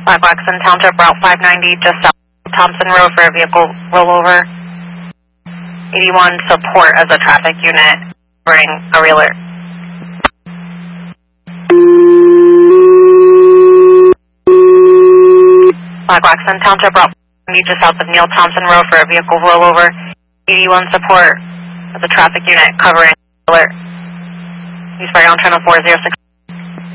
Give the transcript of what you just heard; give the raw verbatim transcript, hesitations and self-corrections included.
Black Waxon Township Route five ninety, just south of Thompson Road for a vehicle rollover. eighty-one, support as a traffic unit, bring a realtor. Black Waxon Township Route five ninety, just south of Neil Thompson Road for a vehicle rollover. eighty-one, support as a traffic unit, covering alert. Eastbound Channel four zero six.